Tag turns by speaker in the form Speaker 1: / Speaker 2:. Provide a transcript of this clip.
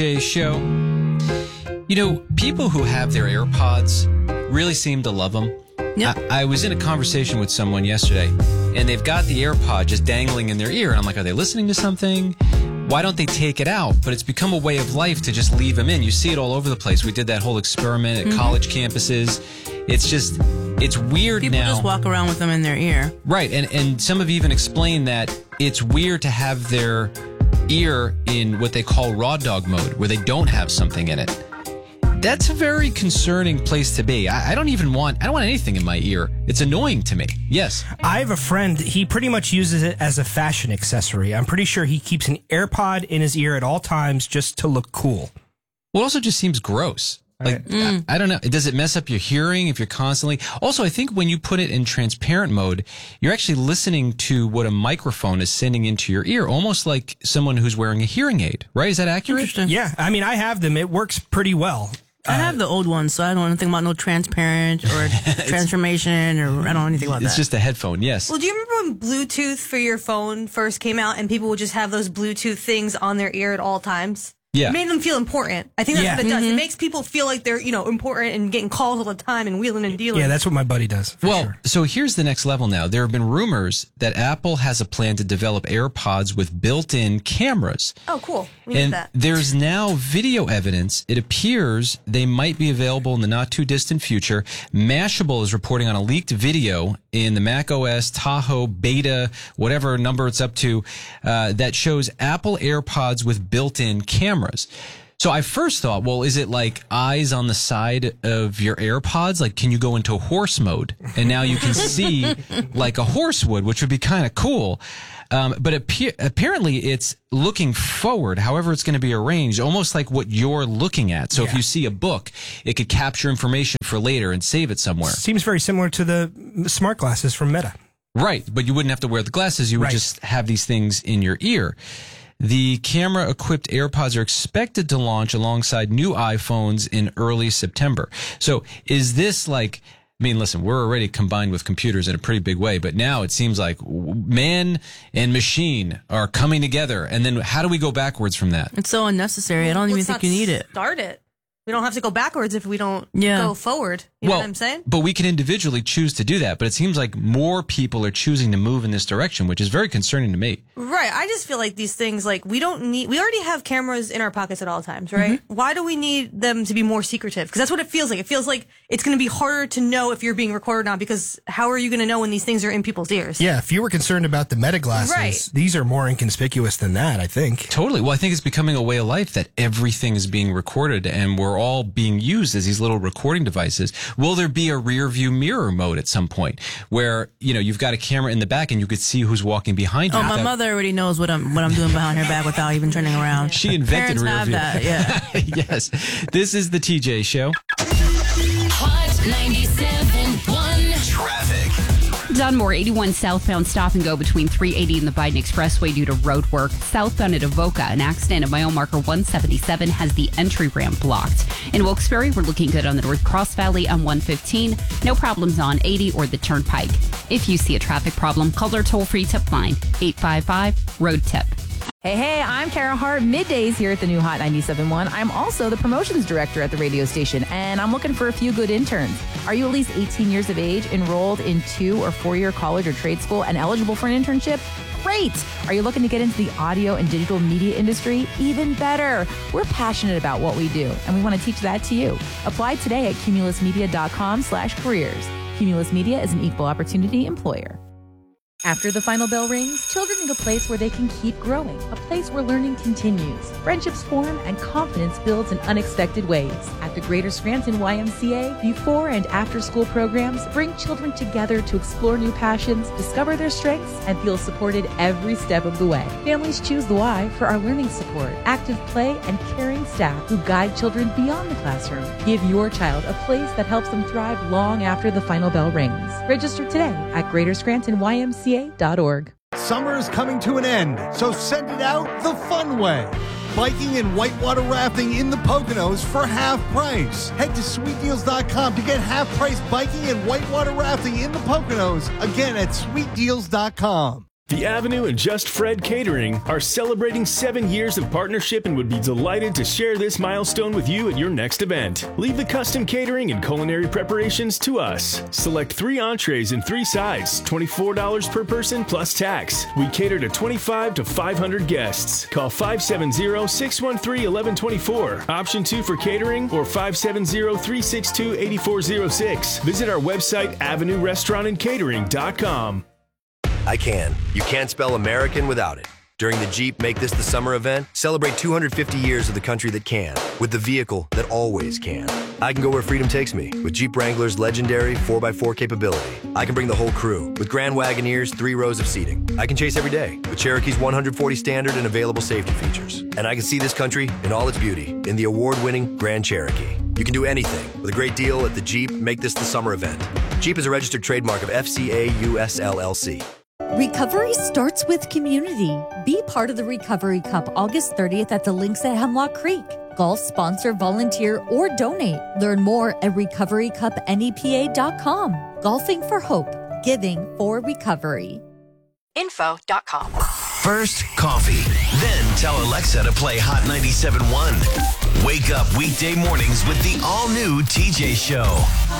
Speaker 1: Show. You know, people who have their AirPods really seem to love them.
Speaker 2: Yep.
Speaker 1: I was in a conversation with someone yesterday, and they've got the AirPod just dangling in their ear. And I'm like, are they listening to something? Why don't they take it out? But it's become a way of life to just leave them in. You see it all over the place. We did that whole experiment at college campuses. It's weird
Speaker 2: People
Speaker 1: now.
Speaker 2: just walk around with them in their ear.
Speaker 1: Right. And some have even explained that it's weird to have their ear in what they call raw dog mode, where they don't have something in it. That's a very concerning place to be. I don't want anything in my ear. It's annoying to me. Yes.
Speaker 3: I have a friend, he pretty much uses it as a fashion accessory. I'm pretty sure he keeps an AirPod in his ear at all times just to look cool.
Speaker 1: Well, it also just seems gross. Like, I don't know. Does it mess up your hearing if you're constantly... Also, I think when you put it in transparent mode, you're actually listening to what a microphone is sending into your ear, almost like someone who's wearing a hearing aid, right? Is that accurate?
Speaker 2: Interesting.
Speaker 3: Yeah, I mean, I have them. It works pretty well.
Speaker 2: I have the old ones, so I don't know anything about no transparent or transformation, or I don't know anything about that.
Speaker 1: It's just a headphone, yes.
Speaker 4: Well, do you remember when Bluetooth for your phone first came out and people would just have those Bluetooth things on their ear at all times?
Speaker 1: Yeah.
Speaker 4: It made them feel important. I think that's what it does.
Speaker 2: Mm-hmm.
Speaker 4: It makes people feel like they're, important and getting calls all the time and wheeling and dealing.
Speaker 3: Yeah, that's what my buddy does.
Speaker 1: Well,
Speaker 3: Sure.
Speaker 1: so here's the next level now. There have been rumors that Apple has a plan to develop AirPods with built-in cameras.
Speaker 4: Oh, cool. We need
Speaker 1: And
Speaker 4: that.
Speaker 1: there's now video evidence. It appears they might be available in the not-too-distant future. Mashable is reporting on a leaked video in the macOS Tahoe beta, whatever number it's up to, that shows Apple AirPods with built-in cameras. So I first thought, well, is it like eyes on the side of your AirPods? Like, can you go into horse mode? And now you can see like a horse would, which would be kind of cool. But apparently it's looking forward, however it's going to be arranged, almost like what you're looking at. So if you see a book, it could capture information for later and save it somewhere.
Speaker 3: Seems very similar to the smart glasses from Meta.
Speaker 1: Right, but you wouldn't have to wear the glasses. You would just have these things in your ear. The camera-equipped AirPods are expected to launch alongside new iPhones in early September. So is this like... I mean, listen, we're already combined with computers in a pretty big way, but now it seems like man and machine are coming together. And then how do we go backwards from that?
Speaker 2: It's so unnecessary. I don't even think you need it.
Speaker 4: Start it. We don't have to go backwards if we don't
Speaker 2: Yeah.
Speaker 4: go forward. You know what I'm saying?
Speaker 1: But we can individually choose to do that. But it seems like more people are choosing to move in this direction, which is very concerning to me.
Speaker 4: Right. I just feel like these things, like, we already have cameras in our pockets at all times, right?
Speaker 2: Mm-hmm.
Speaker 4: Why do we need them to be more secretive? Because that's what it feels like. It feels like it's going to be harder to know if you're being recorded or not, because how are you going to know when these things are in people's ears?
Speaker 3: Yeah, if you were concerned about the Meta glasses,
Speaker 4: Right.
Speaker 3: these are more inconspicuous than that, I think.
Speaker 1: Totally. Well, I think it's becoming a way of life that everything is being recorded and we're all being used as these little recording devices. Will there be a rear view mirror mode at some point where, you've got a camera in the back and you could see who's walking behind you?
Speaker 2: Oh, my mother already knows what I'm doing behind her back without even turning around.
Speaker 1: She invented
Speaker 2: Parents
Speaker 1: rear
Speaker 2: have
Speaker 1: view.
Speaker 2: that, yeah.
Speaker 1: Yes. This is the TJ Show.
Speaker 5: Hot 97.1
Speaker 6: Traffic.
Speaker 7: Dunmore, 81 southbound stop and go between 380 and the Biden Expressway due to road work. Southbound at Avoca, an accident at mile marker 177 has the entry ramp blocked. In Wilkes-Barre, we're looking good on the North Cross Valley on 115. No problems on 80 or the Turnpike. If you see a traffic problem, call our toll-free tip line, 855-ROAD-TIP.
Speaker 8: Hey, I'm Kara Hart, middays here at the new Hot 97.1. I'm also the promotions director at the radio station, and I'm looking for a few good interns. Are you at least 18 years of age, enrolled in 2- or 4-year college or trade school, and eligible for an internship? Great! Are you looking to get into the audio and digital media industry? Even better! We're passionate about what we do, and we want to teach that to you. Apply today at cumulusmedia.com/careers. Cumulus Media is an equal opportunity employer. After the final bell rings, children need a place where they can keep growing, a place where learning continues, friendships form, and confidence builds in unexpected ways. At the Greater Scranton YMCA, before and after school programs bring children together to explore new passions, discover their strengths, and feel supported every step of the way. Families choose the Y for our learning support, active play, and caring staff who guide children beyond the classroom. Give your child a place that helps them thrive long after the final bell rings. Register today at GreaterScrantonYMCA.org.
Speaker 9: Summer is coming to an end, so send it out the fun way. Biking and whitewater rafting in the Poconos for half price. Head to sweetdeals.com to get half price biking and whitewater rafting in the Poconos, again at sweetdeals.com.
Speaker 6: The Avenue and Just Fred Catering are celebrating 7 years of partnership and would be delighted to share this milestone with you at your next event. Leave the custom catering and culinary preparations to us. Select 3 entrees and 3 sides, $24 per person plus tax. We cater to 25 to 500 guests. Call 570-613-1124. Option 2 for catering or 570-362-8406. Visit our website, avenuerestaurantandcatering.com.
Speaker 10: I can. You can't spell American without it. During the Jeep Make This the Summer event, celebrate 250 years of the country that can, with the vehicle that always can. I can go where freedom takes me, with Jeep Wrangler's legendary 4x4 capability. I can bring the whole crew, with Grand Wagoneer's 3 rows of seating. I can chase every day, with Cherokee's 140 standard and available safety features. And I can see this country in all its beauty, in the award-winning Grand Cherokee. You can do anything with a great deal at the Jeep Make This the Summer event. Jeep is a registered trademark of FCA US LLC.
Speaker 11: Recovery starts with community. Be part of the Recovery Cup August 30th at the links at Hemlock Creek. Golf, sponsor, volunteer, or donate. Learn more at recoverycupnepa.com. Golfing for hope. Giving for recovery.
Speaker 12: Info.com.
Speaker 13: First, coffee. Then tell Alexa to play Hot 97.1. Wake up weekday mornings with the all-new TJ Show.